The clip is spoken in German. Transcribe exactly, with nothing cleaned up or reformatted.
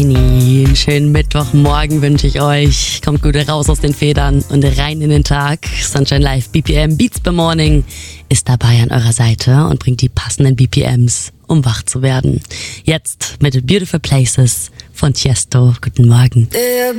Einen schönen Mittwochmorgen wünsche ich euch. Kommt gut raus aus den Federn und rein in den Tag. Sunshine Live B P M Beats by Morning ist dabei an eurer Seite und bringt die passenden B P Ms, um wach zu werden. Jetzt mit Beautiful Places von Tiesto. Guten Morgen. Yeah,